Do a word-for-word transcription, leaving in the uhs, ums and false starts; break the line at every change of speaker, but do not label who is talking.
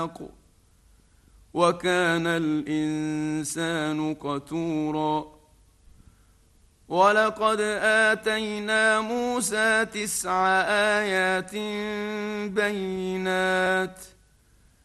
بالحق وكان الإنسان قتورا ولقد آتينا موسى تسع آيات بينات